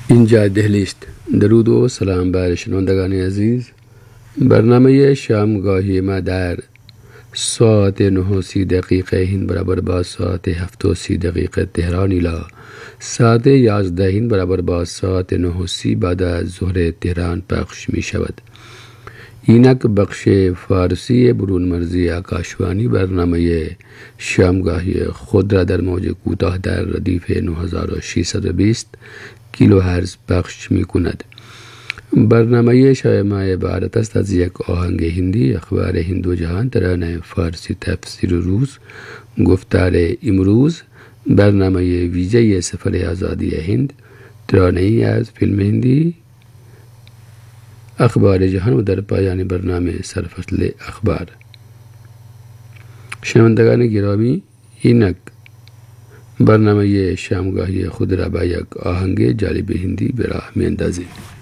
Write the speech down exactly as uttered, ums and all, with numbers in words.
اینجا دهلی است. درود و سلام بر شنوندگان عزیز. برنامه شامگاهی ما در ساعت نه و سی دقیقه هند برابر با ساعت هفت و سی دقیقه تهران ایلا ساعت یازده هند برابر با ساعت نه و سی بعد از ظهر تهران پخش می شود. اینک بخش فارسی برون مرزی آکاشوانی برنامه شامگاهی خود را در موج کوتاه در ردیف نه هزار و ششصد و بیست کیلو هرتز پخش می کند. برنامه شب ما عبارت است از یک آهنگ هندی، اخبار هند و جهان، ترانه فارسی، تفسیر روز، گفتار امروز، برنامه ویژه سفر آزادی هند، ترانه ای از فیلم هندی، اخبار جهان و در پایان برنامه سرفصل اخبار. شنوندگان گرامی، اینک برنامه شامگاهی خود را با یک آهنگ جالب هندی به راه می اندازیم.